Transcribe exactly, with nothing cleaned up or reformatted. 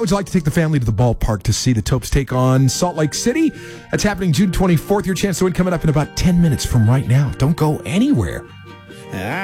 would you like to take the family to the ballpark to see the Topes take on Salt Lake City? That's happening June twenty-fourth. Your chance to win coming up in about ten minutes from right now. Don't go anywhere.